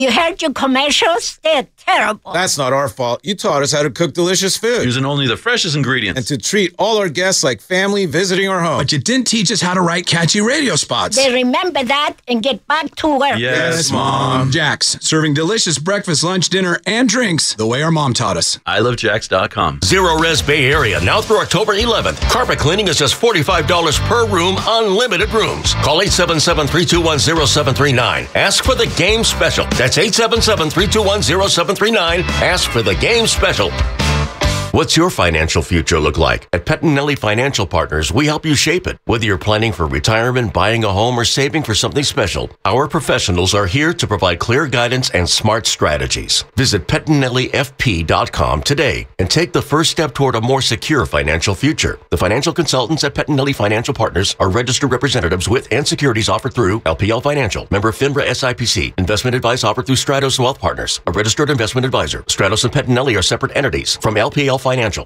You heard your commercials? They're terrible. That's not our fault. You taught us how to cook delicious food. Using only the freshest ingredients. And to treat all our guests like family visiting our home. But you didn't teach us how to write catchy radio spots. They remember that and get back to work. Yes, Mom. Jax, serving delicious breakfast, lunch, dinner, and drinks the way our mom taught us. ilovejax.com. Zero Res Bay Area, now through October 11th. Carpet cleaning is just $45 per room, unlimited rooms. Call 877-321-0739. Ask for the game special. That's 877-321-0739. Ask for the game special. What's your financial future look like? At Pettinelli Financial Partners, we help you shape it. Whether you're planning for retirement, buying a home, or saving for something special, our professionals are here to provide clear guidance and smart strategies. Visit PettinelliFP.com today and take the first step toward a more secure financial future. The financial consultants at Pettinelli Financial Partners are registered representatives with and securities offered through LPL Financial. Member FINRA SIPC. Investment advice offered through Stratos Wealth Partners, a registered investment advisor. Stratos and Pettinelli are separate entities from LPL Financial.